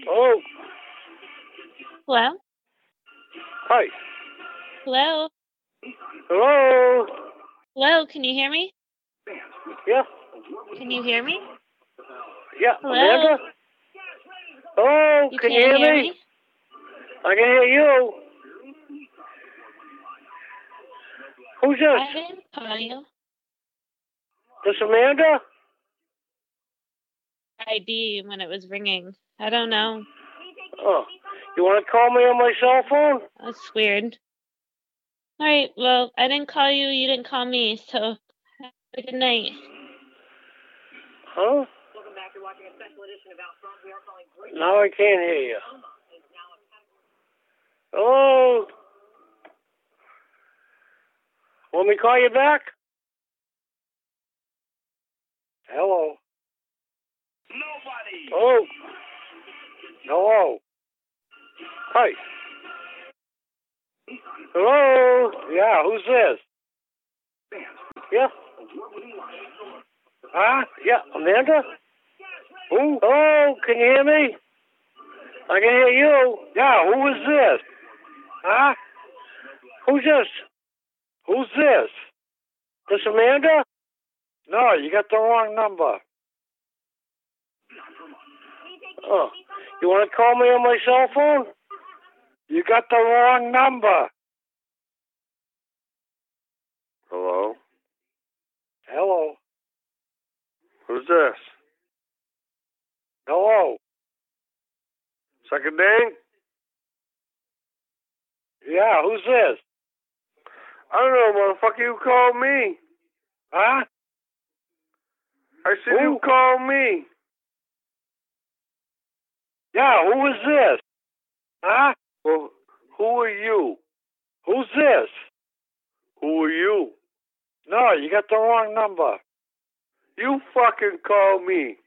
Oh, Hello? hi. Hello? Hello? Hello, can you hear me? Yeah, Can you hear me? yeah. Hello? Amanda? Hello? You Can you can't hear me? I can hear you. Who's this? I didn't call you. This Amanda? ID when it was ringing. I don't know. Oh, you want to call me on my cell phone? That's weird. Alright, well, I didn't call you, you didn't call me, so have a good night. Huh? Welcome back. You're watching a special edition of Out Front. We are calling great. Now I can't hear you. Hello? Want me to call you back? Hello? Nobody. Oh. Hello? Hi. Hello? Yeah, who's this? Yeah. Huh? Yeah, Amanda? Who? Hello, can you hear me? I can hear you. Yeah, who is this? Huh? Who's this? Who's this? This Amanda? No, you got the wrong number. Oh, you want to call me on my cell phone? You got the wrong number. Hello? Hello? Who's this? Hello? Second name? Yeah, who's this? I don't know, motherfucker. You called me. Huh? I said Who? you called me. Yeah, who is this? Huh? Well, who are you? Who's this? Who are you? No, you got the wrong number. You fucking called me.